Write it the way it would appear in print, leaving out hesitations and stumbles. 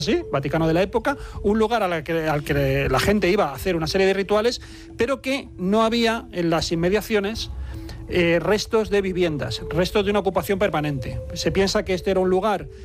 Sí, Vaticano de la época, un lugar al que la gente iba a hacer una serie de rituales, pero que no había en las inmediaciones restos de viviendas, restos de una ocupación permanente. Se piensa que este era un lugar